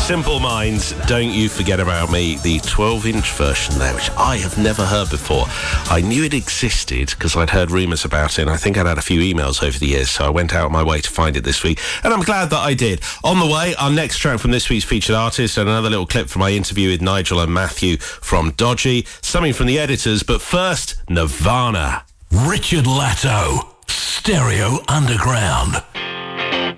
Simple Minds, Don't You Forget About Me, the 12-inch version there, which I have never heard before. I knew it existed because I'd heard rumours about it, and I think I'd had a few emails over the years, so I went out of my way to find it this week, and I'm glad that I did. On the way, our next track from this week's featured artist, and another little clip from my interview with Nigel and Matthew from Dodgy, something from the Editors, but first, Nirvana. Richard Latto, Stereo Underground.